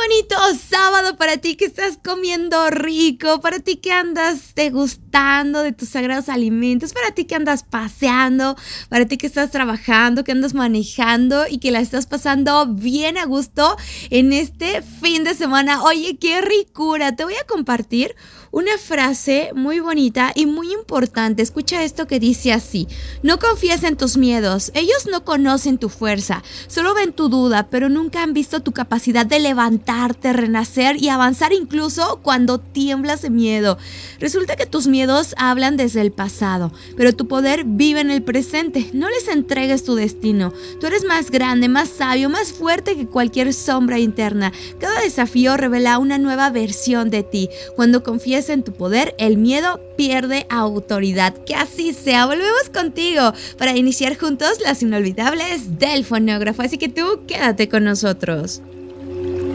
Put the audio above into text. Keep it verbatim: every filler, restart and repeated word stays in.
bonito sábado para ti que estás comiendo rico, para ti que andas degustando de tus sagrados alimentos, para ti que andas paseando, para ti que estás trabajando, que andas manejando y que la estás pasando bien a gusto en este fin de semana. Oye, qué ricura. Te voy a compartir una frase muy bonita y muy importante. Escucha esto que dice así: no confíes en tus miedos, ellos no conocen tu fuerza, solo ven tu duda, pero nunca han visto tu capacidad de levantarte, renacer y avanzar incluso cuando tiemblas de miedo. Resulta que tus miedos hablan desde el pasado, pero tu poder vive en el presente. No les entregues tu destino. Tú eres más grande, más sabio, más fuerte que cualquier sombra interna. Cada desafío revela una nueva versión de ti. Cuando confíes en tu poder, el miedo pierde autoridad. Que así sea. Volvemos contigo para iniciar juntos las inolvidables del fonógrafo. Así que tú quédate con nosotros.